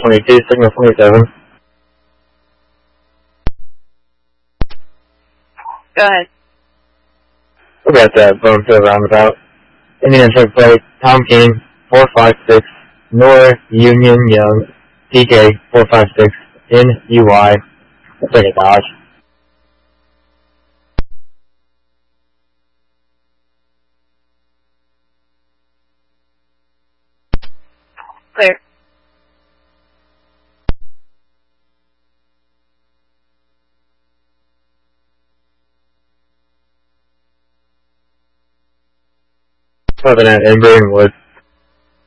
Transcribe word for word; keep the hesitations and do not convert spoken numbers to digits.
twenty-two, signal twenty-seven. Go ahead. We got that Bonefield roundabout. Indian truck plate, Tom King, four five six, North Union Young, T K, four five six, N U Y, take a Dodge. Clear. Southern at in Greenwood.